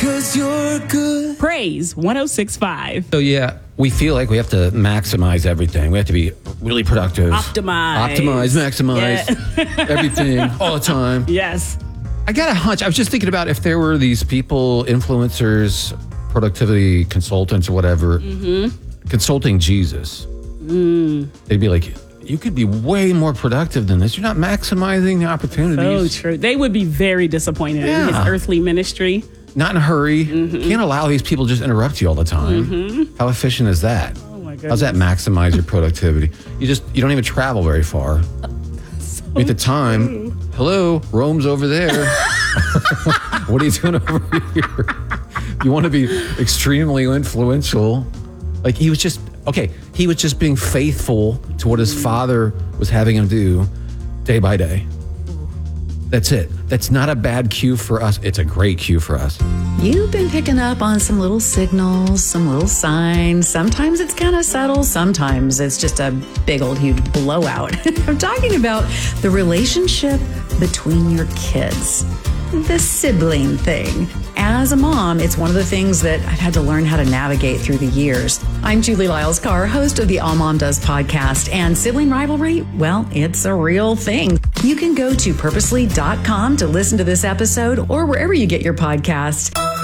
'cause you're good. Praise 106.5. So yeah, we feel like we have to maximize everything. We have to be really productive. Optimize, maximize everything all the time. Yes. I got a hunch. I was just thinking about if there were these people, influencers, productivity consultants or whatever, consulting Jesus. They'd be like, you could be way more productive than this. You're not maximizing the opportunities. So true. They would be very disappointed in his earthly ministry. Not in a hurry. Can't allow these people to just interrupt you all the time. How efficient is that? Oh my goodness. How's that maximize your productivity? You don't even travel very far. At the time, hello, Rome's over there. What are you doing over here? You want to be extremely influential. Like he was just being faithful to what his father was having him do day by day. That's it. That's not a bad cue for us. It's a great cue for us. You've been picking up on some little signals, some little signs. Sometimes it's kind of subtle. Sometimes it's just a big old huge blowout. I'm talking about the relationship between your kids. The sibling thing. As a mom, it's one of the things that I've had to learn how to navigate through the years. I'm Julie Lyles-Carr, host of the All Mom Does podcast, and sibling rivalry, well, it's a real thing. You can go to purposely.com to listen to this episode or wherever you get your podcast.